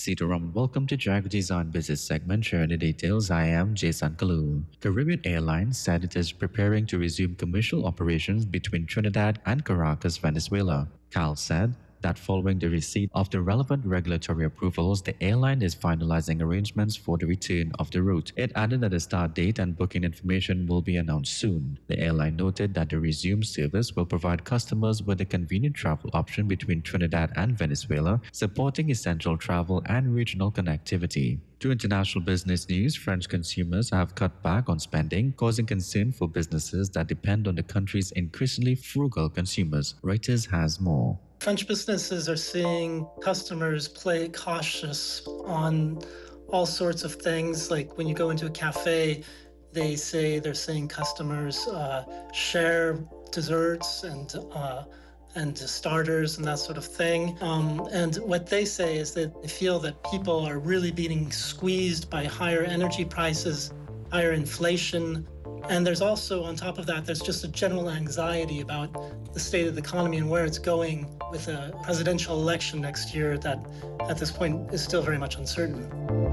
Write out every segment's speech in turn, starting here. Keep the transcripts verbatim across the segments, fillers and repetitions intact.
Sitaram, welcome to Jagdi's on Business segment. Sharing the details, I am Jason Kalu. Caribbean Airlines said it is preparing to resume commercial operations between Trinidad and Caracas, Venezuela. Cal said that following the receipt of the relevant regulatory approvals, the airline is finalizing arrangements for the return of the route. It added that the start date and booking information will be announced soon. The airline noted that the resumed service will provide customers with a convenient travel option between Trinidad and Venezuela, supporting essential travel and regional connectivity. To international business news, French consumers have cut back on spending, causing concern for businesses that depend on the country's increasingly frugal consumers. Reuters has more. French businesses are seeing customers play cautious on all sorts of things. Like when you go into a cafe, they say they're saying customers uh, share desserts and uh, and starters and that sort of thing. Um, and what they say is that they feel that people are really being squeezed by higher energy prices, higher inflation. And there's also, on top of that, there's just a general anxiety about the state of the economy and where it's going with a presidential election next year that, at this point, is still very much uncertain.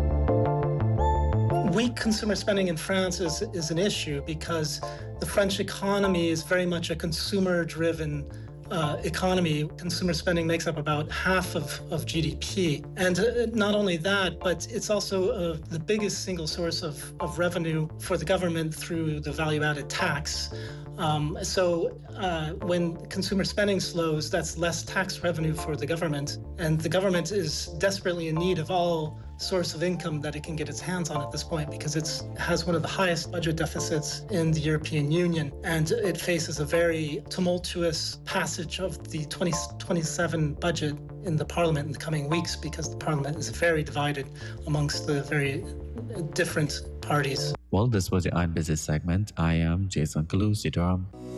Weak consumer spending in France is, is an issue because the French economy is very much a consumer-driven Uh, economy. Consumer spending makes up about half of, of G D P. And uh, not only that, but it's also uh, the biggest single source of, of revenue for the government through the value-added tax. Um, so uh, when consumer spending slows, that's less tax revenue for the government. And the government is desperately in need of all source of income that it can get its hands on at this point because it has one of the highest budget deficits in the European Union, and it faces a very tumultuous passage of the twenty twenty-seven budget in the Parliament in the coming weeks because the Parliament is very divided amongst the very different parties. Well, this was the On Business segment. I am Jason Kalu. Sitaram.